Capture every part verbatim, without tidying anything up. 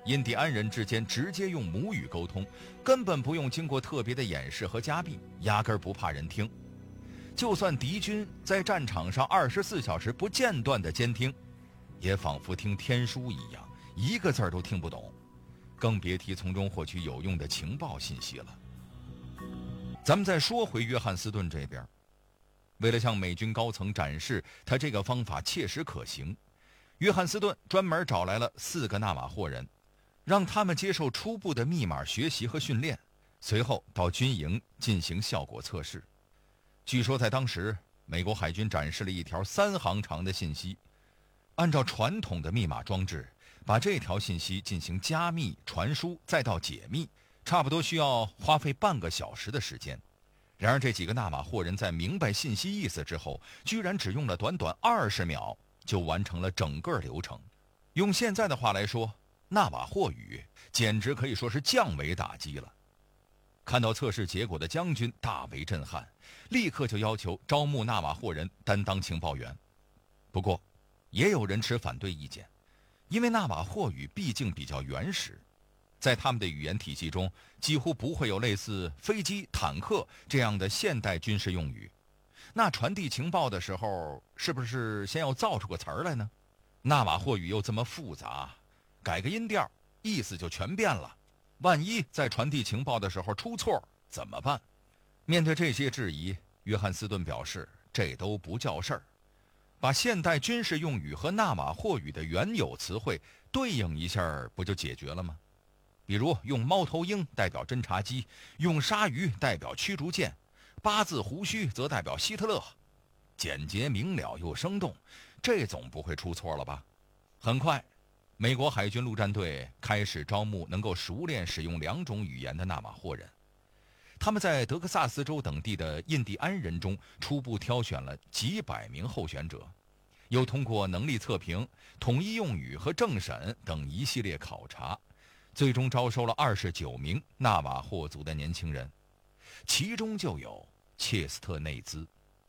印第安人之间直接用母语沟通，根本不用经过特别的演示和加密，压根儿不怕人听。就算敌军在战场上二十四小时不间断的监听，也仿佛听天书一样，一个字儿都听不懂，更别提从中获取有用的情报信息了。咱们再说回约翰斯顿这边，为了向美军高层展示他这个方法切实可行，约翰斯顿专门找来了四个纳瓦霍人，让他们接受初步的密码学习和训练，随后到军营进行效果测试。据说在当时，美国海军展示了一条三行长的信息，按照传统的密码装置，把这条信息进行加密、传输，再到解密，差不多需要花费半个小时的时间。然而这几个纳瓦霍人在明白信息意思之后，居然只用了短短二十秒就完成了整个流程。用现在的话来说，纳瓦霍语简直可以说是降维打击了。看到测试结果的将军大为震撼，立刻就要求招募纳瓦霍人担当情报员。不过也有人持反对意见，因为纳瓦霍语毕竟比较原始，在他们的语言体系中几乎不会有类似飞机、坦克这样的现代军事用语。那传递情报的时候，是不是先要造出个词儿来呢？纳瓦霍语又这么复杂，改个音调，意思就全变了。万一在传递情报的时候出错怎么办？面对这些质疑，约翰斯顿表示这都不叫事儿，把现代军事用语和纳瓦霍语的原有词汇对应一下不就解决了吗？比如用猫头鹰代表侦察机，用鲨鱼代表驱逐舰，八字胡须则代表希特勒，简洁明了又生动，这总不会出错了吧？很快美国海军陆战队开始招募能够熟练使用两种语言的纳瓦霍人。他们在德克萨斯州等地的印第安人中初步挑选了几百名候选者，又通过能力测评、统一用语和政审等一系列考察，最终招收了二十九名纳瓦霍族的年轻人，其中就有切斯特内兹。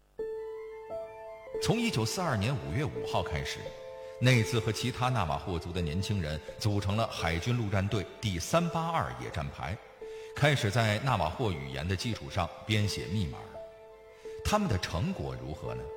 从一九四二年五月五号开始，内兹和其他纳瓦霍族的年轻人组成了海军陆战队第三八二野战排，开始在纳瓦霍语言的基础上编写密码。他们的成果如何呢？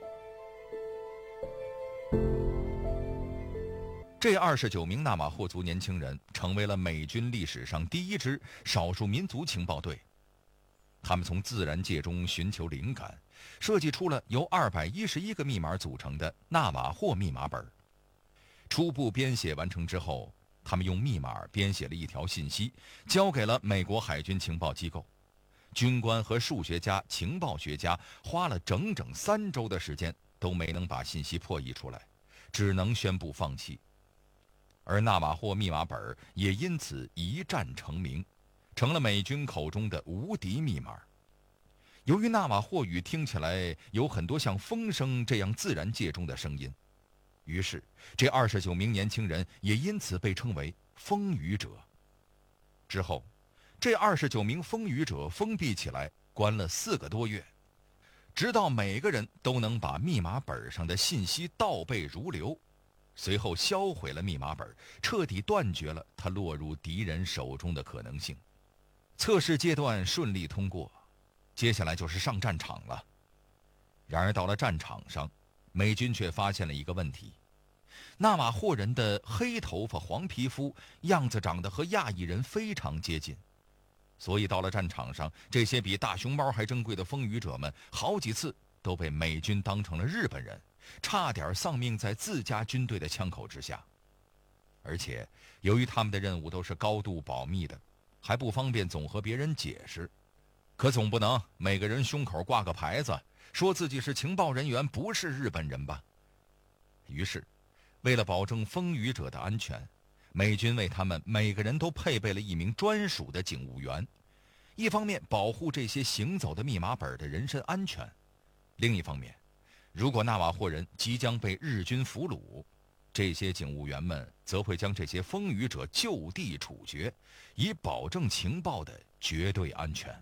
这二十九名纳瓦霍族年轻人成为了美军历史上第一支少数民族情报队。他们从自然界中寻求灵感，设计出了由二百一十一个密码组成的纳瓦霍密码本。初步编写完成之后，他们用密码编写了一条信息，交给了美国海军情报机构。军官和数学家、情报学家花了整整三周的时间，都没能把信息破译出来，只能宣布放弃。而纳瓦霍密码本也因此一战成名，成了美军口中的无敌密码。由于纳瓦霍语听起来有很多像风声这样自然界中的声音，于是这二十九名年轻人也因此被称为风语者。之后这二十九名风语者封闭起来，关了四个多月，直到每个人都能把密码本上的信息倒背如流，随后销毁了密码本，彻底断绝了它落入敌人手中的可能性。测试阶段顺利通过，接下来就是上战场了。然而到了战场上，美军却发现了一个问题：纳瓦霍人的黑头发、黄皮肤，样子长得和亚裔人非常接近，所以到了战场上，这些比大熊猫还珍贵的风雨者们好几次都被美军当成了日本人，差点丧命在自家军队的枪口之下。而且由于他们的任务都是高度保密的，还不方便总和别人解释，可总不能每个人胸口挂个牌子，说自己是情报人员，不是日本人吧。于是为了保证风雨者的安全，美军为他们每个人都配备了一名专属的警务员，一方面保护这些行走的密码本的人身安全，另一方面，如果纳瓦霍人即将被日军俘虏，这些警务员们则会将这些风雨者就地处决，以保证情报的绝对安全。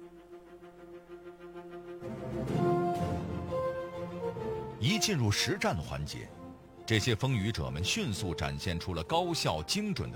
一进入实战环节，这些风雨者们迅速展现出了高效精准的